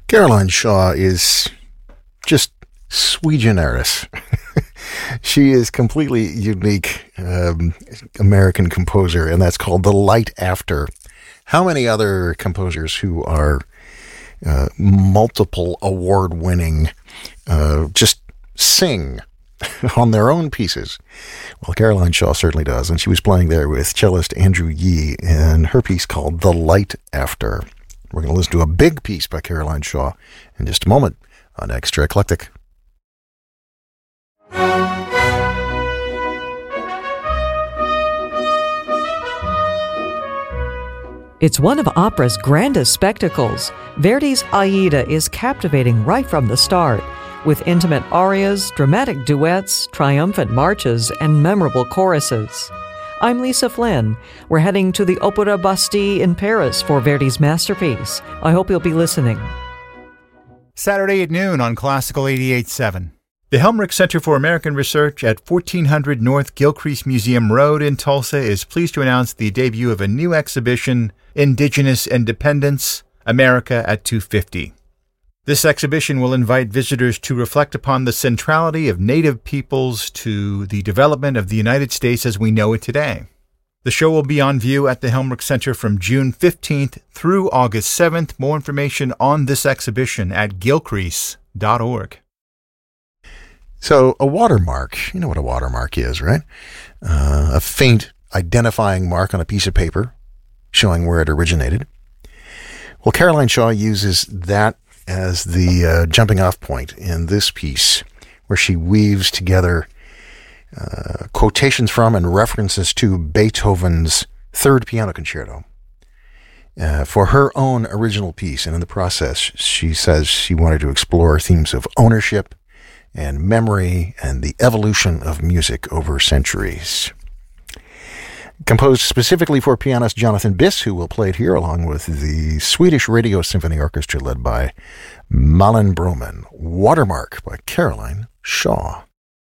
Caroline Shaw is just sui generis. She is completely unique American composer, and that's called The Light After. How many other composers who are multiple award-winning just sing on their own pieces? Well, Caroline Shaw certainly does, and she was playing there with cellist Andrew Yee in her piece called The Light After. We're going to listen to a big piece by Caroline Shaw in just a moment on Extra Eclectic. It's one of opera's grandest spectacles. Verdi's Aida is captivating right from the start, with intimate arias, dramatic duets, triumphant marches, and memorable choruses. I'm Lisa Flynn. We're heading to the Opéra Bastille in Paris for Verdi's masterpiece. I hope you'll be listening. Saturday at noon on Classical 88.7. The Helmrich Center for American Research at 1400 North Gilcrease Museum Road in Tulsa is pleased to announce the debut of a new exhibition, Indigenous Independence, America at 250. This exhibition will invite visitors to reflect upon the centrality of Native peoples to the development of the United States as we know it today. The show will be on view at the Helmrich Center from June 15th through August 7th. More information on this exhibition at gilcrease.org. So a watermark, you know what a watermark is, right? A faint identifying mark on a piece of paper showing where it originated. Well, Caroline Shaw uses that as the jumping off point in this piece, where she weaves together quotations from and references to Beethoven's Third Piano Concerto for her own original piece. And in the process, she says she wanted to explore themes of ownership and memory and the evolution of music over centuries. Composed specifically for pianist Jonathan Biss, who will play it here along with the Swedish Radio Symphony Orchestra led by Malin Broman. Watermark by Caroline Shaw.